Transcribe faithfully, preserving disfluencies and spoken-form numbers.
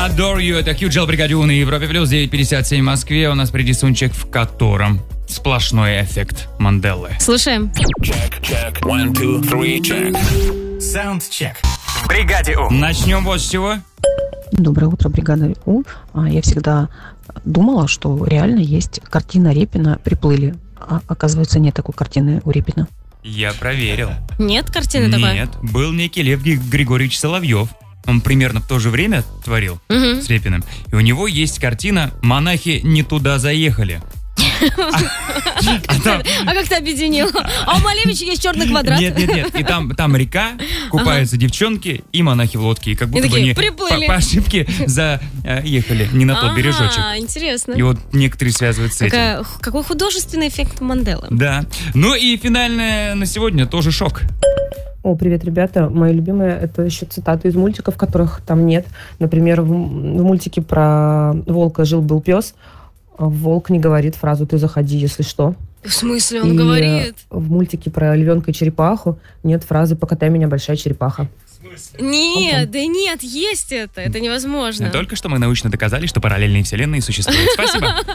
Adore You, это Хьюджел Бригадю на Европе Плюс, девять пятьдесят семь в Москве. У нас впереди саундчек, в котором сплошной эффект Манделы. Слушаем. Check, check. One, two, three, check. Саундчек в Бригаде У. Начнем вот с чего. Доброе утро, бригада У. Я всегда думала, что реально есть картина Репина «Приплыли». А оказывается, нет такой картины у Репина. Я проверил. Нет картины такой? Нет, был некий Лев Григорьевич Соловьев. Он примерно в то же время творил угу. с Репиным. И у него есть картина «Монахи не туда заехали». А как ты объединил? А у Малевича есть черный квадрат. Нет, нет, нет. И там, там река, купаются девчонки и монахи в лодке. И как будто бы они по ошибке заехали не на тот бережочек. А, интересно. И вот некоторые связывают с этим. Какой художественный эффект Манделы. Да. Ну и финальное на сегодня тоже шок. О, привет, ребята. Мои любимые — это еще цитаты из мультиков, которых там нет. Например, в, в мультике про волка «Жил-был пес». Волк не говорит фразу «ты заходи, если что». В смысле? Он и говорит? В мультике про львенка и черепаху нет фразы «покатай меня, большая черепаха». Нет, Ага. да нет, есть это. Это невозможно. Только что мы научно доказали, что параллельные вселенные существуют. Спасибо.